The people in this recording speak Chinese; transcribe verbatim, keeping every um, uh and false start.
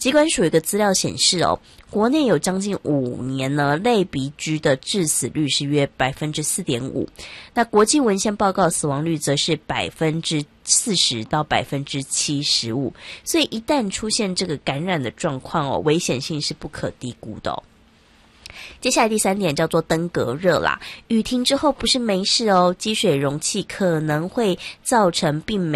疾管署有一个资料显示哦，国内有将近五年呢，类鼻疽的致死率是约百分之四点五，那国际文献报告死亡率则是百分之四十到百分之七十五，所以一旦出现这个感染的状况哦，危险性是不可低估的哦。接下来第三点叫做登革热啦，雨停之后不是没事哦，积水容器可能会造成病